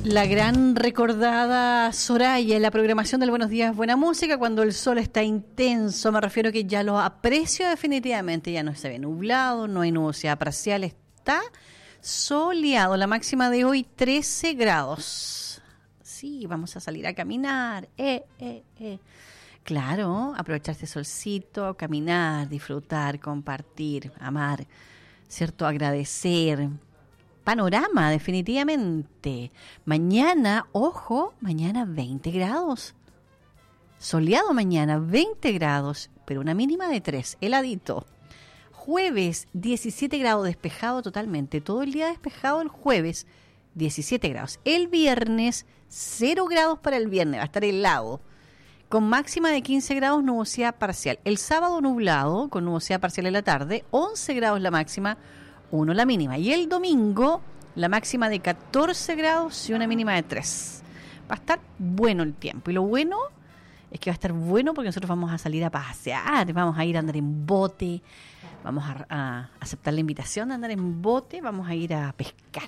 La gran recordada Soraya en la programación del Buenos Días, Buena Música, cuando el sol está intenso, me refiero que ya lo aprecio definitivamente, ya no se ve nublado, no hay nubosidad parcial, está soleado, la máxima de hoy 13 grados. Sí, vamos a salir a caminar, Claro, aprovechar este solcito, caminar, disfrutar, compartir, amar, ¿cierto? Agradecer. Panorama, definitivamente. Mañana, ojo, mañana 20 grados. Soleado mañana, 20 grados, pero una mínima de 3, heladito. Jueves, 17 grados, despejado totalmente. Todo el día despejado el jueves, 17 grados. El viernes, 0 grados para el viernes, va a estar helado. Con máxima de 15 grados, nubosidad parcial. El sábado nublado, con nubosidad parcial en la tarde, 11 grados la máxima, 1 la mínima. Y el domingo, la máxima de 14 grados y una mínima de 3. Va a estar bueno el tiempo. Y lo bueno es que va a estar bueno porque nosotros vamos a salir a pasear, vamos a ir a andar en bote, vamos a aceptar la invitación de andar en bote, vamos a ir a pescar.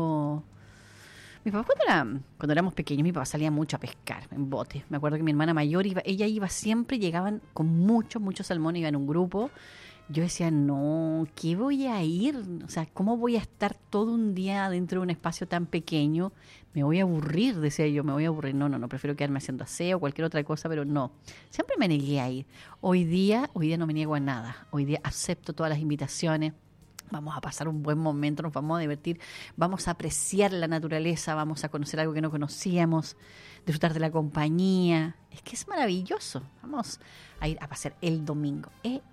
Mi papá cuando éramos pequeños, mi papá salía mucho a pescar en bote. Me acuerdo que mi hermana mayor, ella iba siempre, llegaban con muchos salmones, iba en un grupo. Yo decía, no, ¿qué voy a ir? O sea, ¿cómo voy a estar todo un día dentro de un espacio tan pequeño? Me voy a aburrir, decía yo, me voy a aburrir. No, prefiero quedarme haciendo aseo o cualquier otra cosa, pero no. Siempre me negué a ir. Hoy día no me niego a nada. Hoy día acepto todas las invitaciones. Vamos a pasar un buen momento, nos vamos a divertir, vamos a apreciar la naturaleza, vamos a conocer algo que no conocíamos, disfrutar de la compañía. Es que es maravilloso. Vamos a ir a pasear el domingo.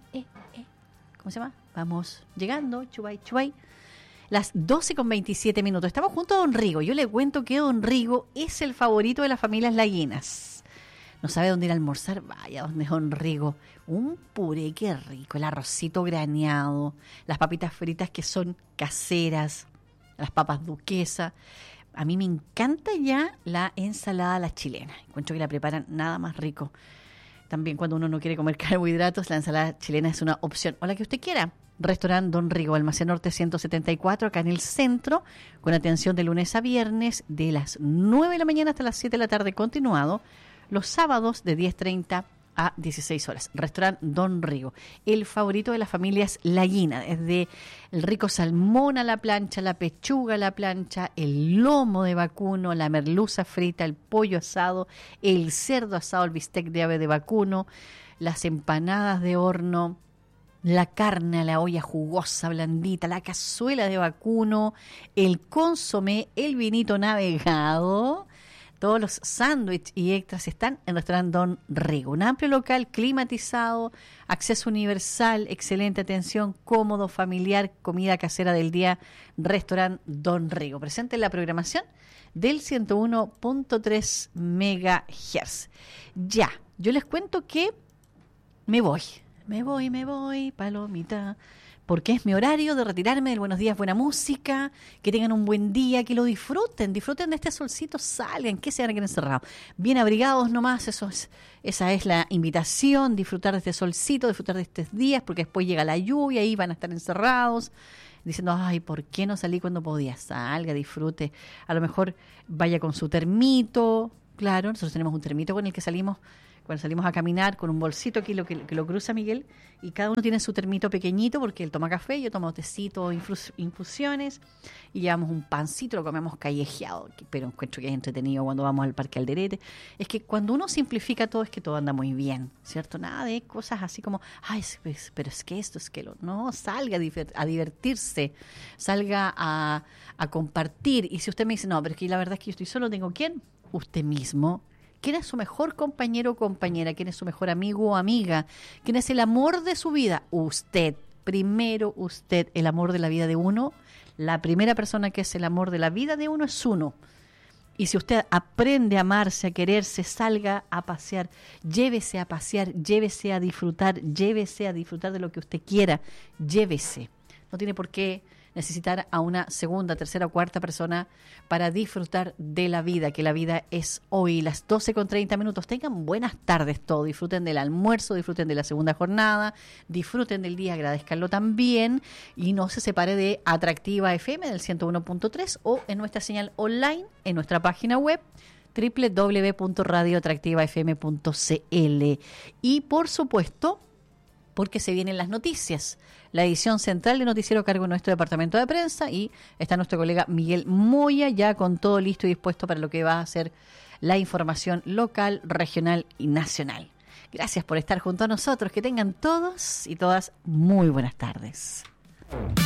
¿Cómo se llama? Vamos llegando, chubay. Las 12:27. Estamos junto a Don Rigo. Yo le cuento que Don Rigo es el favorito de las familias laguinas. No sabe dónde ir a almorzar, vaya donde Don Rigo. Un puré, qué rico, el arrocito graneado, las papitas fritas que son caseras, las papas duquesa. A mí me encanta ya la ensalada a la chilena. Encuentro que la preparan nada más rico. También cuando uno no quiere comer carbohidratos, la ensalada chilena es una opción. O la que usted quiera. Restaurante Don Rigo, Almacén Norte 174, acá en el centro, con atención de lunes a viernes, de las 9 de la mañana hasta las 7 de la tarde, continuado. Los sábados de 10:30 a 16 horas. Restaurante Don Rigo, el favorito de las familias laguinas, desde el rico salmón a la plancha, la pechuga a la plancha, el lomo de vacuno, la merluza frita, el pollo asado, el cerdo asado, el bistec de ave de vacuno, las empanadas de horno, la carne a la olla jugosa, blandita, la cazuela de vacuno, el consomé, el vinito navegado. Todos los sándwiches y extras están en el restaurante Don Rigo. Un amplio local climatizado, acceso universal, excelente atención, cómodo, familiar, comida casera del día. Restaurante Don Rigo. Presente en la programación del 101.3 MHz. Ya, yo les cuento que me voy, palomita. Porque es mi horario de retirarme del Buenos Días, Buena Música, que tengan un buen día, que lo disfruten de este solcito, salgan, que se van a quedar encerrados. Bien abrigados nomás, esa es la invitación, disfrutar de este solcito, disfrutar de estos días, porque después llega la lluvia y van a estar encerrados, diciendo, ay, ¿por qué no salí cuando podía? Salga, disfrute, a lo mejor vaya con su termito, claro, nosotros tenemos un termito con el que salimos, cuando salimos a caminar, con un bolsito aquí que lo cruza Miguel, y cada uno tiene su termito pequeñito, porque él toma café, yo tomo tecito, infusiones, y llevamos un pancito, lo comemos callejeado, pero encuentro que es entretenido cuando vamos al Parque Alderete. Es que cuando uno simplifica todo, es que todo anda muy bien, ¿cierto? Nada de cosas así como, ay, pero es que esto, es que lo... No, salga a divertirse, salga a compartir, y si usted me dice, no, pero es que la verdad es que yo estoy solo, ¿tengo quién? Usted mismo. ¿Quién es su mejor compañero o compañera? ¿Quién es su mejor amigo o amiga? ¿Quién es el amor de su vida? Usted. Primero usted, el amor de la vida de uno. La primera persona que es el amor de la vida de uno es uno. Y si usted aprende a amarse, a quererse, salga a pasear, llévese a pasear, llévese a disfrutar de lo que usted quiera, llévese. No tiene por qué necesitar a una segunda, tercera o cuarta persona para disfrutar de la vida, que la vida es hoy, las 12:30. Tengan buenas tardes todos, disfruten del almuerzo, disfruten de la segunda jornada, disfruten del día, agradezcanlo también y no se separe de Atractiva FM del 101.3 o en nuestra señal online, en nuestra página web www.radioatractivafm.cl. Y por supuesto, porque se vienen las noticias, la edición central de Noticiero a cargo de nuestro departamento de prensa, y está nuestro colega Miguel Moya ya con todo listo y dispuesto para lo que va a ser la información local, regional y nacional. Gracias por estar junto a nosotros, que tengan todos y todas muy buenas tardes.